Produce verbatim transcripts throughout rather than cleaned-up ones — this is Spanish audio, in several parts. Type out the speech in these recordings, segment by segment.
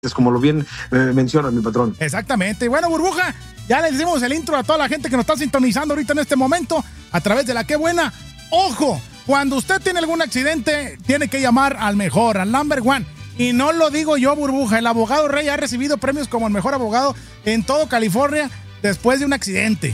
Es como lo bien eh, menciona mi patrón. Exactamente. Y bueno, Burbuja, ya le dimos el intro a toda la gente que nos está sintonizando ahorita en este momento a través de la Qué Buena. ¡Ojo! Cuando usted tiene algún accidente, tiene que llamar al mejor, al number one. Y no lo digo yo, Burbuja. El abogado Rey ha recibido premios como el mejor abogado en todo California después de un accidente.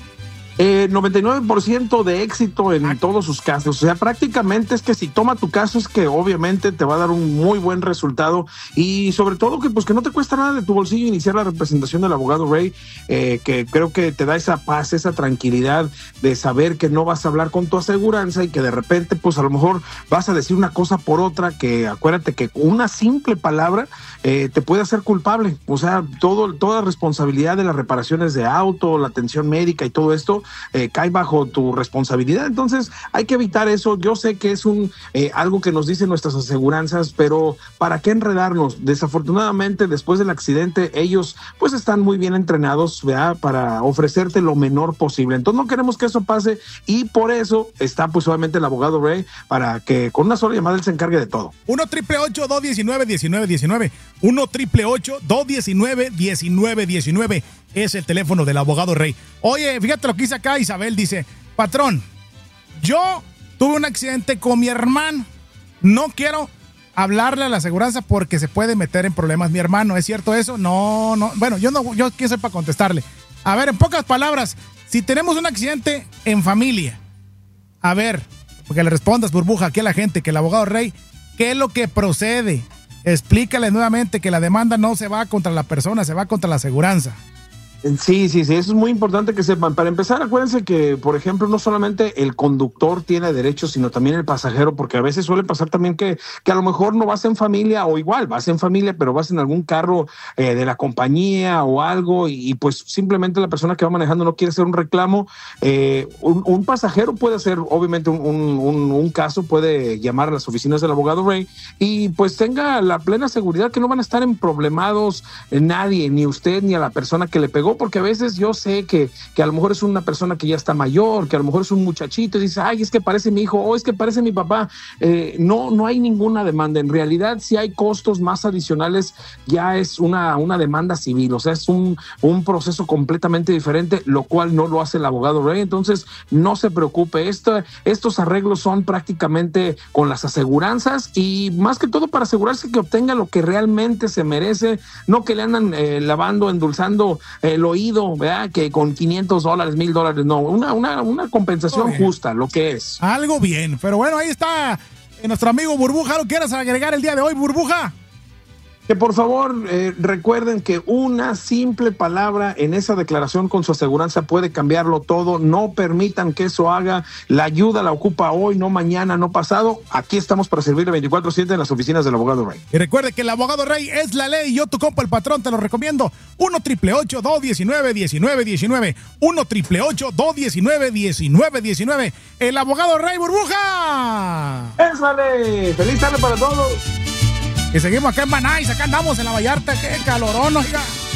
Eh, noventa y nueve por ciento de éxito en ah. todos sus casos. O sea, prácticamente es que si toma tu caso es que obviamente te va a dar un muy buen resultado y sobre todo que pues que no te cuesta nada de tu bolsillo iniciar la representación del abogado Rey, eh, que creo que te da esa paz, esa tranquilidad de saber que no vas a hablar con tu aseguranza y que de repente pues a lo mejor vas a decir una cosa por otra, que acuérdate que una simple palabra eh, te puede hacer culpable. O sea, todo, toda responsabilidad de las reparaciones de auto, la atención médica y todo esto Eh, cae bajo tu responsabilidad. Entonces hay que evitar eso. Yo sé que es un eh, algo que nos dicen nuestras aseguranzas, pero ¿para qué enredarnos? Desafortunadamente después del accidente ellos pues están muy bien entrenados, ¿verdad?, para ofrecerte lo menor posible. Entonces no queremos que eso pase y por eso está pues obviamente el abogado Ray para que con una sola llamada él se encargue de todo. uno triple ocho, dos diecinueve, diecinueve diecinueve uno triple ocho, dos diecinueve, diecinueve diecinueve es el teléfono del abogado Rey. Oye, fíjate lo que dice acá Isabel, dice: patrón, yo tuve un accidente con mi hermano, no quiero hablarle a la aseguranza porque se puede meter en problemas mi hermano. ¿Es cierto eso? No, no, bueno, yo no, yo quiero para contestarle. A ver, en pocas palabras, si tenemos un accidente en familia, a ver, porque le respondas, Burbuja, aquí a la gente, que el abogado Rey, ¿qué es lo que procede? Explícale nuevamente que la demanda no se va contra la persona, se va contra la aseguranza. Sí, sí, sí, eso es muy importante que sepan. Para empezar, acuérdense que, por ejemplo, no solamente el conductor tiene derechos, sino también el pasajero, porque a veces suele pasar también que, que a lo mejor no vas en familia, o igual vas en familia, pero vas en algún carro eh, de la compañía o algo, y, y pues simplemente la persona que va manejando no quiere hacer un reclamo. Eh, un, un pasajero puede hacer, obviamente, un, un, un caso, puede llamar a las oficinas del abogado Ray y pues tenga la plena seguridad que no van a estar en problemados eh, nadie, ni usted, ni a la persona que le pegó, porque a veces yo sé que, que a lo mejor es una persona que ya está mayor, que a lo mejor es un muchachito y dice, ay, es que parece mi hijo, o es que parece mi papá. Eh, no, no hay ninguna demanda. En realidad, si hay costos más adicionales, ya es una, una demanda civil, o sea, es un, un proceso completamente diferente, lo cual no lo hace el abogado Ray. Entonces, no se preocupe. Esto, estos arreglos son prácticamente con las aseguranzas y más que todo para asegurarse que obtenga lo que realmente se merece, no que le andan eh, lavando, endulzando eh, el oído, ¿verdad?, que con quinientos dólares, mil dólares, no, una, una, una compensación justa, lo que es. Algo bien, pero bueno, ahí está nuestro amigo Burbuja. ¿Lo quieres agregar el día de hoy, Burbuja? Que por favor eh, recuerden que una simple palabra en esa declaración con su aseguranza puede cambiarlo todo. No permitan que eso haga. La ayuda la ocupa hoy, no mañana, no pasado. Aquí estamos para servirle veinticuatro siete en las oficinas del abogado Rey. Y recuerde que el abogado Rey es la ley. Yo, tu compa, el patrón, te lo recomiendo. uno triple ocho, dos diecinueve, diecinueve diecinueve uno triple ocho, dos diecinueve, diecinueve diecinueve El abogado Rey, Burbuja. ¡Es la ley! ¡Feliz tarde para todos! Y seguimos acá en Banais, acá andamos en la Vallarta, qué calorón, oiga.